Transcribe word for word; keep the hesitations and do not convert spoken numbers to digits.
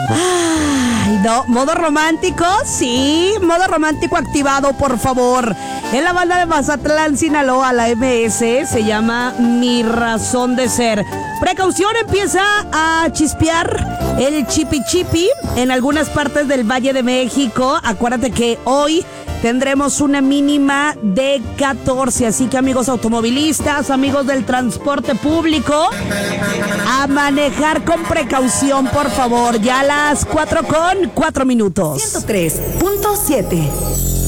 Ay, no, modo romántico, sí, modo romántico activado, por favor. En la banda de Mazatlán, Sinaloa, la M S, se llama Mi Razón de Ser. Precaución, empieza a chispear el chipi chipi en algunas partes del Valle de México. Acuérdate que hoy tendremos una mínima de catorce, así que amigos automovilistas, amigos del transporte público, a manejar con precaución, por favor. Ya a las cuatro con cuatro minutos. ciento tres punto siete